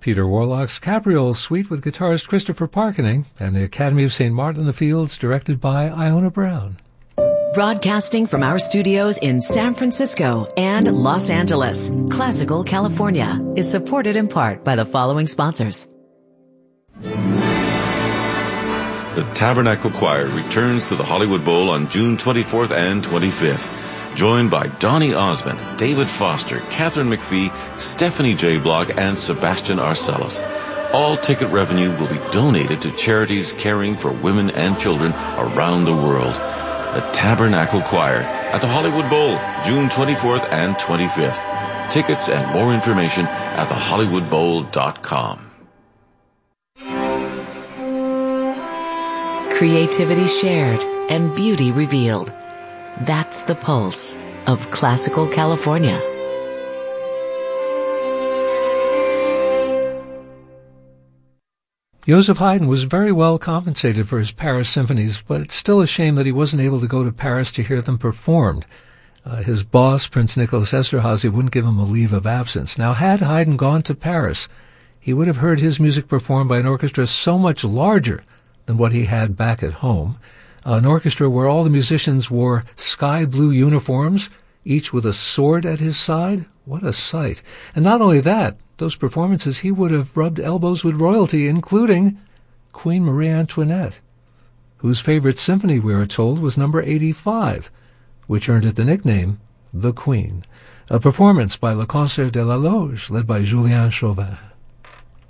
Peter Warlock's Cabriole Suite with guitarist Christopher Parkening, and the Academy of St. Martin-in-the-Fields, directed by Iona Brown. Broadcasting from our studios in San Francisco and Los Angeles, Classical California is supported in part by the following sponsors. The Tabernacle Choir returns to the Hollywood Bowl on June 24th and 25th. Joined by Donny Osmond, David Foster, Catherine McPhee, Stephanie J. Block, and Sebastian Arcellus. All ticket revenue will be donated to charities caring for women and children around the world. The Tabernacle Choir at the Hollywood Bowl, June 24th and 25th. Tickets and more information at thehollywoodbowl.com. Creativity shared and beauty revealed. That's the pulse of Classical California. Joseph Haydn was very well compensated for his Paris symphonies, but it's still a shame that he wasn't able to go to Paris to hear them performed. His boss, Prince Nicholas Esterhazy, wouldn't give him a leave of absence. Now, had Haydn gone to Paris, he would have heard his music performed by an orchestra so much larger than what he had back at home. An orchestra where all the musicians wore sky blue uniforms, each with a sword at his side. What a sight. And not only that, those performances he would have rubbed elbows with royalty, including Queen Marie Antoinette, whose favorite symphony, we are told, was number 85, which earned it the nickname The Queen. A performance by Le Concert de la Loge, led by Julien Chauvin.